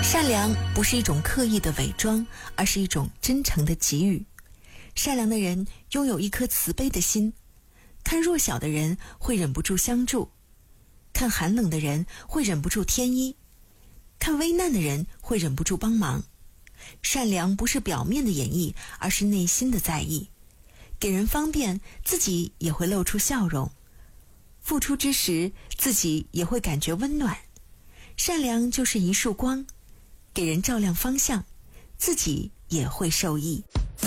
善良不是一种刻意的伪装，而是一种真诚的给予。善良的人拥有一颗慈悲的心，看弱小的人会忍不住相助，看寒冷的人会忍不住添衣，看危难的人会忍不住帮忙。善良不是表面的演绎，而是内心的在意。给人方便，自己也会露出笑容；付出之时，自己也会感觉温暖。善良就是一束光，给人照亮方向，自己也会受益。